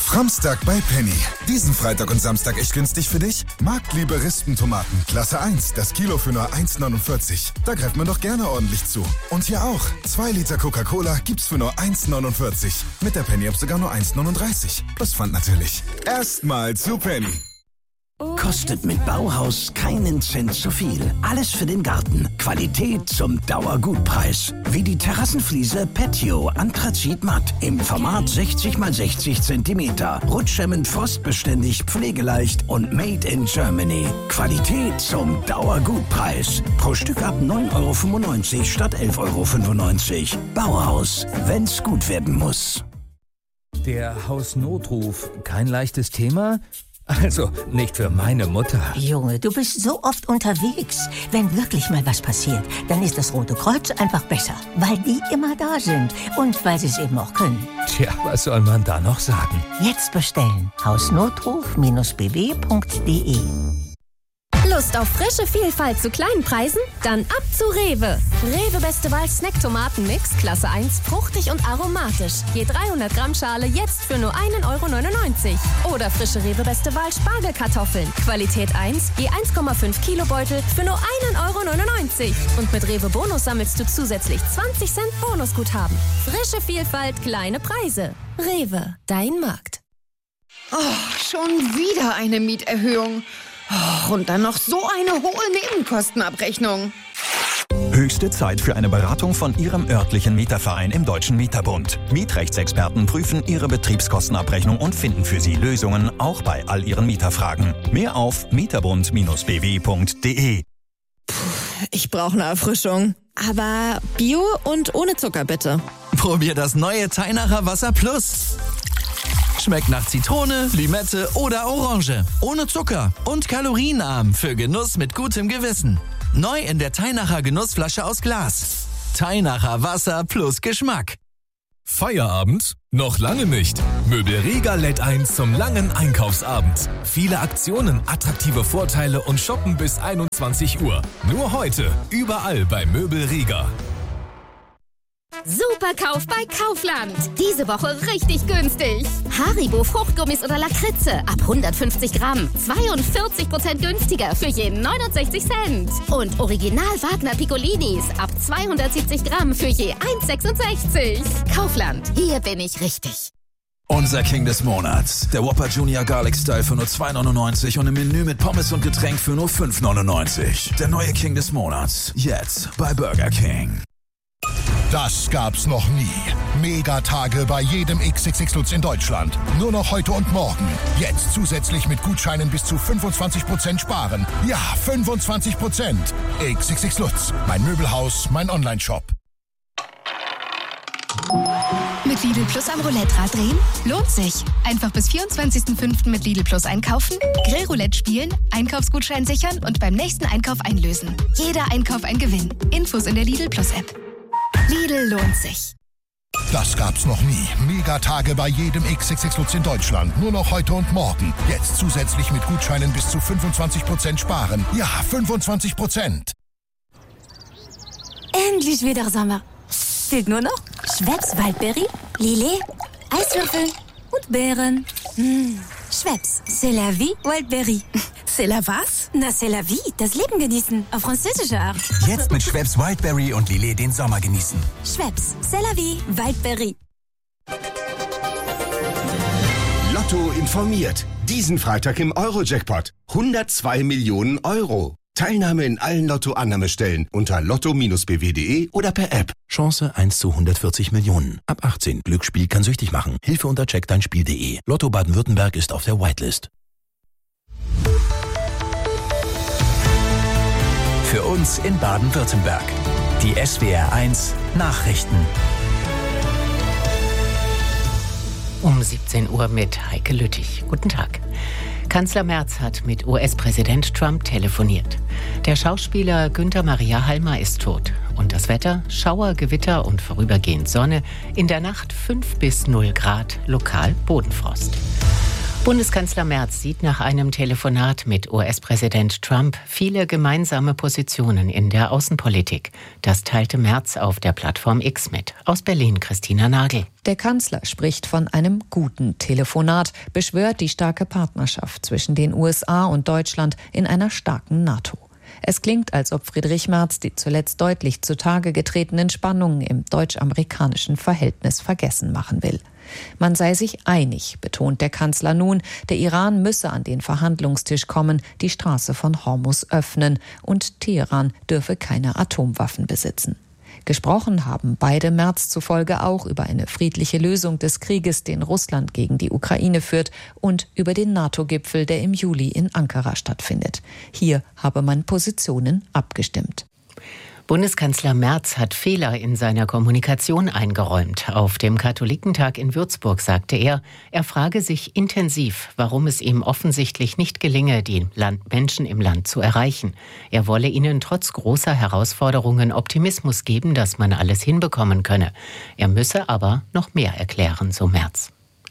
Framstag bei Penny. Diesen Freitag und Samstag echt günstig für dich? Marktliebe Rispentomaten, Klasse 1, das Kilo für nur 1,49. Da greift man doch gerne ordentlich zu. Und hier auch, 2 Liter Coca-Cola gibt's für nur 1,49. Mit der Penny-App sogar nur 1,39. Plus Pfand natürlich. Erstmal zu Penny. Kostet mit Bauhaus keinen Cent zu viel. Alles für den Garten. Qualität zum Dauergutpreis. Wie die Terrassenfliese Patio Anthrazit Matt im Format 60 x 60 cm. Rutschhemmend, frostbeständig, pflegeleicht und made in Germany. Qualität zum Dauergutpreis. Pro Stück ab 9,95 € statt 11,95 €. Bauhaus, wenn's gut werden muss. Der Hausnotruf, kein leichtes Thema? Also, nicht für meine Mutter. Junge, du bist so oft unterwegs. Wenn wirklich mal was passiert, dann ist das Rote Kreuz einfach besser. Weil die immer da sind. Und weil sie es eben auch können. Tja, was soll man da noch sagen? Jetzt bestellen. Hausnotruf-bw.de. Lust auf frische Vielfalt zu kleinen Preisen? Dann ab zu Rewe. Rewe Beste Wahl Snack-Tomaten-Mix, Klasse 1, fruchtig und aromatisch. Je 300 Gramm Schale jetzt für nur 1,99 €. Oder frische Rewe Beste Wahl Spargelkartoffeln. Qualität 1, je 1,5 Kilo Beutel für nur 1,99 €. Und mit Rewe Bonus sammelst du zusätzlich 20 Cent Bonusguthaben. Frische Vielfalt, kleine Preise. Rewe, dein Markt. Oh, schon wieder eine Mieterhöhung. Oh, und dann noch so eine hohe Nebenkostenabrechnung. Höchste Zeit für eine Beratung von Ihrem örtlichen Mieterverein im Deutschen Mieterbund. Mietrechtsexperten prüfen Ihre Betriebskostenabrechnung und finden für Sie Lösungen, auch bei all Ihren Mieterfragen. Mehr auf mieterbund-bw.de. Ich brauche eine Erfrischung. Aber Bio und ohne Zucker bitte. Probier das neue Teinacher Wasser Plus. Schmeckt nach Zitrone, Limette oder Orange. Ohne Zucker und kalorienarm für Genuss mit gutem Gewissen. Neu in der Teinacher Genussflasche aus Glas. Teinacher Wasser plus Geschmack. Feierabend? Noch lange nicht. Möbelrega lädt ein zum langen Einkaufsabend. Viele Aktionen, attraktive Vorteile und shoppen bis 21 Uhr. Nur heute, überall bei Möbelrega. Superkauf bei Kaufland. Diese Woche richtig günstig. Haribo Fruchtgummis oder Lakritze ab 150 Gramm. 42% günstiger für je 69 Cent. Und Original Wagner Piccolinis ab 270 Gramm für je 1,66. Kaufland, hier bin ich richtig. Unser King des Monats. Der Whopper Junior Garlic Style für nur 2,99 € und im Menü mit Pommes und Getränk für nur 5,99 €. Der neue King des Monats. Jetzt bei Burger King. Das gab's noch nie. Megatage bei jedem XXX Lutz in Deutschland. Nur noch heute und morgen. Jetzt zusätzlich mit Gutscheinen bis zu 25% sparen. Ja, 25%. XXX Lutz. Mein Möbelhaus, mein Onlineshop. Mit Lidl Plus am Roulette-Rad drehen? Lohnt sich. Einfach bis 24.05. mit Lidl Plus einkaufen, Grillroulette spielen, Einkaufsgutschein sichern und beim nächsten Einkauf einlösen. Jeder Einkauf ein Gewinn. Infos in der Lidl Plus App. Lidl lohnt sich. Das gab's noch nie. Megatage bei jedem XXX Lutz in Deutschland. Nur noch heute und morgen. Jetzt zusätzlich mit Gutscheinen bis zu 25% sparen. Ja, 25%. Endlich wieder Sommer. Fehlt nur noch Schweppes Waldbeere, Lillet, Eiswürfel und Beeren. Schweppes, c'est la vie, Wildberry. C'est la was? Na, c'est la vie, das Leben genießen. Auf französische Art. Jetzt mit Schweppes Wildberry und Lillet den Sommer genießen. Schweppes, c'est la vie, Wildberry. Lotto informiert. Diesen Freitag im Euro-Jackpot. 102 Millionen €. Teilnahme in allen Lotto-Annahmestellen unter lotto-bw.de oder per App. Chance 1 zu 140 Millionen. Ab 18. Glücksspiel kann süchtig machen. Hilfe unter checkdeinspiel.de. Lotto Baden-Württemberg ist auf der Whitelist. Für uns in Baden-Württemberg. Die SWR 1 Nachrichten. Um 17 Uhr mit Heike Lüttich. Guten Tag. Kanzler Merz hat mit US-Präsident Trump telefoniert. Der Schauspieler Günther Maria Halmer ist tot. Und das Wetter? Schauer, Gewitter und vorübergehend Sonne. In der Nacht 5 bis 0 Grad, lokal Bodenfrost. Bundeskanzler Merz sieht nach einem Telefonat mit US-Präsident Trump viele gemeinsame Positionen in der Außenpolitik. Das teilte Merz auf der Plattform X mit. Aus Berlin Christina Nagel. Der Kanzler spricht von einem guten Telefonat, beschwört die starke Partnerschaft zwischen den USA und Deutschland in einer starken NATO. Es klingt, als ob Friedrich Merz die zuletzt deutlich zutage getretenen Spannungen im deutsch-amerikanischen Verhältnis vergessen machen will. Man sei sich einig, betont der Kanzler nun, der Iran müsse an den Verhandlungstisch kommen, die Straße von Hormuz öffnen und Teheran dürfe keine Atomwaffen besitzen. Gesprochen haben beide Merz zufolge auch über eine friedliche Lösung des Krieges, den Russland gegen die Ukraine führt, und über den NATO-Gipfel, der im Juli in Ankara stattfindet. Hier habe man Positionen abgestimmt. Bundeskanzler Merz hat Fehler in seiner Kommunikation eingeräumt. Auf dem Katholikentag in Würzburg sagte er frage sich intensiv, warum es ihm offensichtlich nicht gelinge, die Menschen im Land zu erreichen. Er wolle ihnen trotz großer Herausforderungen Optimismus geben, dass man alles hinbekommen könne. Er müsse aber noch mehr erklären, so Merz.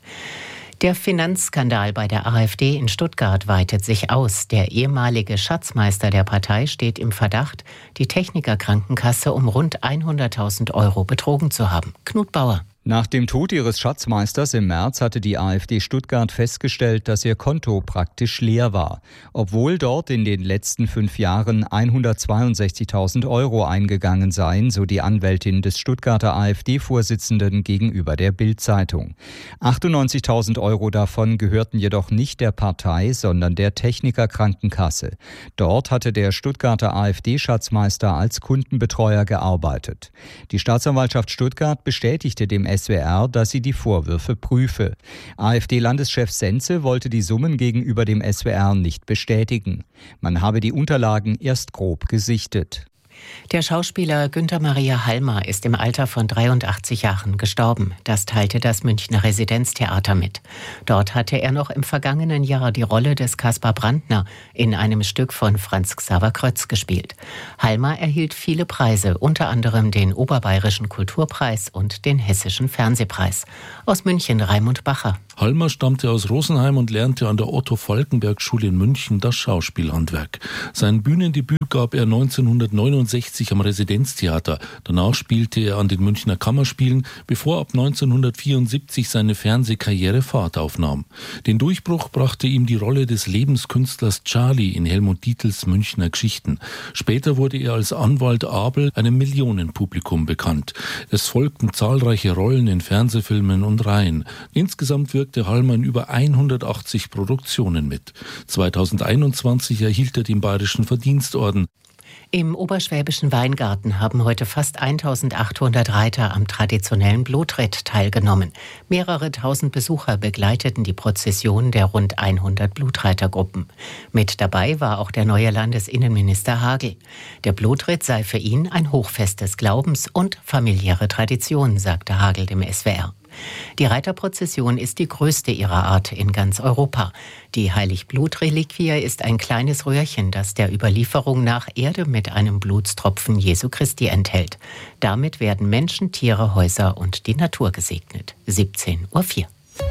Der Finanzskandal bei der AfD in Stuttgart weitet sich aus. Der ehemalige Schatzmeister der Partei steht im Verdacht, die Technikerkrankenkasse um rund 100.000 € betrogen zu haben. Knut Bauer. Nach dem Tod ihres Schatzmeisters im März hatte die AfD Stuttgart festgestellt, dass ihr Konto praktisch leer war, obwohl dort in den letzten 5 Jahren 162.000 € eingegangen seien, so die Anwältin des Stuttgarter AfD-Vorsitzenden gegenüber der Bild-Zeitung. 98.000 € davon gehörten jedoch nicht der Partei, sondern der Technikerkrankenkasse. Dort hatte der Stuttgarter AfD-Schatzmeister als Kundenbetreuer gearbeitet. Die Staatsanwaltschaft Stuttgart bestätigte dem SWR, dass sie die Vorwürfe prüfe. AfD-Landeschef Sense wollte die Summen gegenüber dem SWR nicht bestätigen. Man habe die Unterlagen erst grob gesichtet. Der Schauspieler Günther Maria Halmer ist im Alter von 83 Jahren gestorben. Das teilte das Münchner Residenztheater mit. Dort hatte er noch im vergangenen Jahr die Rolle des Kaspar Brandner in einem Stück von Franz Xaver Krötz gespielt. Halmer erhielt viele Preise, unter anderem den Oberbayerischen Kulturpreis und den Hessischen Fernsehpreis. Aus München Raimund Bacher. Halmer stammte aus Rosenheim und lernte an der Otto-Falckenberg-Schule in München das Schauspielhandwerk. Sein Bühnendebüt gab er 1969 am Residenztheater. Danach spielte er an den Münchner Kammerspielen, bevor ab 1974 seine Fernsehkarriere Fahrt aufnahm. Den Durchbruch brachte ihm die Rolle des Lebenskünstlers Charlie in Helmut Dietls Münchner Geschichten. Später wurde er als Anwalt Abel einem Millionenpublikum bekannt. Es folgten zahlreiche Rollen in Fernsehfilmen und Reihen. Insgesamt wirkte Halmer in über 180 Produktionen mit. 2021 erhielt er den Bayerischen Verdienstorden. Im Oberschwäbischen Weingarten haben heute fast 1.800 Reiter am traditionellen Blutritt teilgenommen. Mehrere tausend Besucher begleiteten die Prozession der rund 100 Blutreitergruppen. Mit dabei war auch der neue Landesinnenminister Hagel. Der Blutritt sei für ihn ein Hochfest des Glaubens und familiäre Tradition, sagte Hagel dem SWR. Die Reiterprozession ist die größte ihrer Art in ganz Europa. Die Heiligblutreliquie ist ein kleines Röhrchen, das der Überlieferung nach Erde mit einem Blutstropfen Jesu Christi enthält. Damit werden Menschen, Tiere, Häuser und die Natur gesegnet. 17:04 Uhr.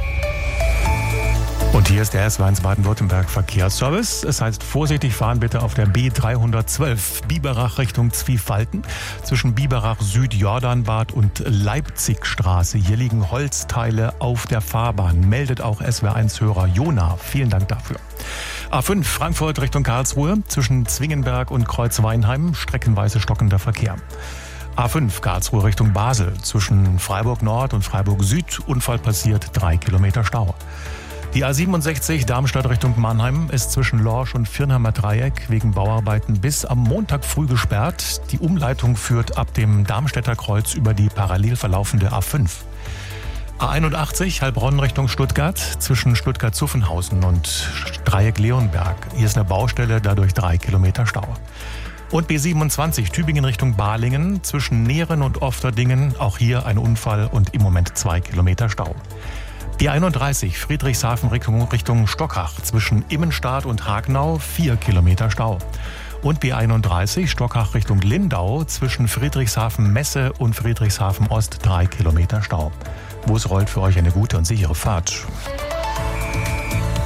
Und hier ist der SW1 Baden-Württemberg Verkehrsservice. Es heißt, vorsichtig fahren bitte auf der B312 Biberach Richtung Zwiefalten zwischen Biberach Süd-Jordanbad und Leipzigstraße. Hier liegen Holzteile auf der Fahrbahn, meldet auch SW1-Hörer Jona. Vielen Dank dafür. A5 Frankfurt Richtung Karlsruhe zwischen Zwingenberg und Kreuzweinheim streckenweise stockender Verkehr. A5 Karlsruhe Richtung Basel zwischen Freiburg Nord und Freiburg Süd Unfall passiert, 3 Kilometer Stau. Die A67 Darmstadt Richtung Mannheim ist zwischen Lorsch und Virnheimer Dreieck wegen Bauarbeiten bis am Montag früh gesperrt. Die Umleitung führt ab dem Darmstädter Kreuz über die parallel verlaufende A5. A81 Heilbronn Richtung Stuttgart zwischen Stuttgart-Zuffenhausen und Dreieck-Leonberg. Hier ist eine Baustelle, dadurch 3 Kilometer Stau. Und B27 Tübingen Richtung Balingen zwischen Nehren und Ofterdingen. Auch hier ein Unfall und im Moment 2 Kilometer Stau. B31 Friedrichshafen Richtung Stockach zwischen Immenstadt und Hagnau 4 Kilometer Stau. Und B31 Stockach Richtung Lindau zwischen Friedrichshafen Messe und Friedrichshafen Ost 3 Kilometer Stau. Wo es rollt, für euch eine gute und sichere Fahrt.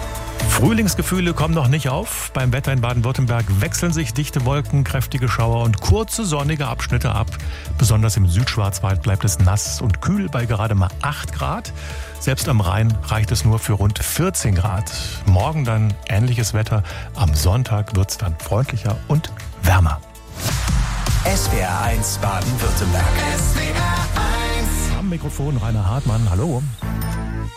Frühlingsgefühle kommen noch nicht auf. Beim Wetter in Baden-Württemberg wechseln sich dichte Wolken, kräftige Schauer und kurze sonnige Abschnitte ab. Besonders im Südschwarzwald bleibt es nass und kühl bei gerade mal 8 Grad. Selbst am Rhein reicht es nur für rund 14 Grad. Morgen dann ähnliches Wetter. Am Sonntag wird es dann freundlicher und wärmer. SWR 1 Baden-Württemberg. Am Mikrofon Rainer Hartmann, hallo.